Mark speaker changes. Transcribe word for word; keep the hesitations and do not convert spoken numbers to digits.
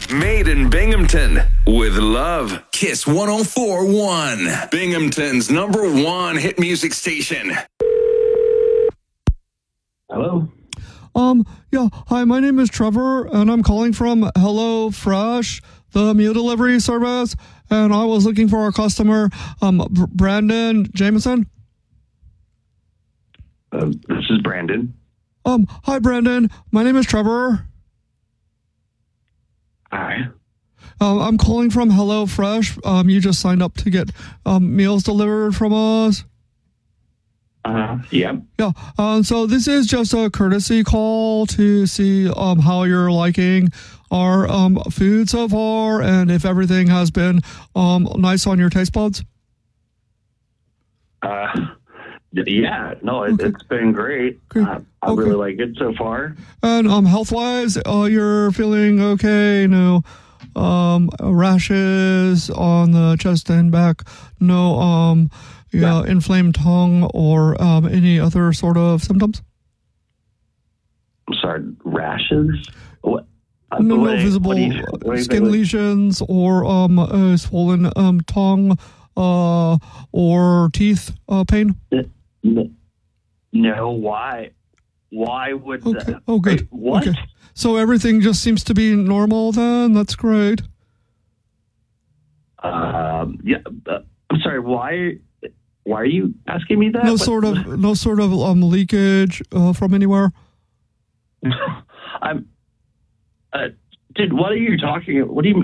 Speaker 1: Made in Binghamton with love. Kiss one oh four point one. Binghamton's number one hit music station.
Speaker 2: Hello?
Speaker 3: Um, yeah, hi, my name is Trevor, and I'm calling from Hello Fresh, the meal delivery service, and I was looking for a customer, um, Br- Brandon Jameson.
Speaker 2: Uh, this is Brandon.
Speaker 3: Um, hi, Brandon. My name is Trevor.
Speaker 2: Hi.
Speaker 3: Um, I'm calling from Hello Fresh. Um, you just signed up to get um, meals delivered from us.
Speaker 2: Uh, yeah.
Speaker 3: Yeah. Um, so this is just a courtesy call to see um, how you're liking our um, food so far and if everything has been um, nice on your taste buds.
Speaker 2: Uh, yeah. No, it,
Speaker 3: Okay.
Speaker 2: it's been great.
Speaker 3: Great.
Speaker 2: Uh, I
Speaker 3: Okay.
Speaker 2: really like it so far.
Speaker 3: And um, health-wise, uh, you're feeling okay? No um, rashes on the chest and back? No um, yeah, inflamed tongue or um, any other sort of symptoms?
Speaker 2: I'm sorry, rashes? What? Uh,
Speaker 3: No,
Speaker 2: what-
Speaker 3: no
Speaker 2: what
Speaker 3: visible
Speaker 2: do you- what do you
Speaker 3: skin
Speaker 2: think?
Speaker 3: lesions or um, a swollen um, tongue uh, or teeth uh, pain?
Speaker 2: N- No, why? Why would
Speaker 3: Okay.
Speaker 2: that?
Speaker 3: Oh, good.
Speaker 2: Wait, what?
Speaker 3: Okay. So everything just seems to be normal then? That's great.
Speaker 2: Um, yeah. Uh, I'm sorry. Why? Why are you asking me that?
Speaker 3: No
Speaker 2: What-
Speaker 3: sort of no sort of um, leakage uh, from anywhere?
Speaker 2: I'm. Uh, dude, what are you talking? What do you